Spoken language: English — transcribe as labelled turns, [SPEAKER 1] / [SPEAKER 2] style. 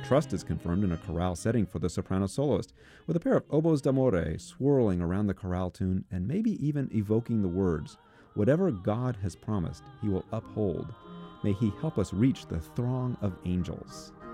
[SPEAKER 1] Trust is confirmed in a chorale setting for the soprano soloist, with a pair of oboes d'amore swirling around the chorale tune and maybe even evoking the words, "Whatever God has promised, he will uphold. May he help us reach the throng of angels."